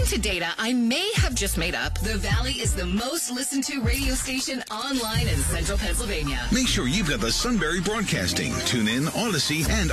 According to data I may have just made up, The Valley is the most listened to radio station online in central Pennsylvania. Make sure you've got the Sunbury Broadcasting, TuneIn, Odyssey, and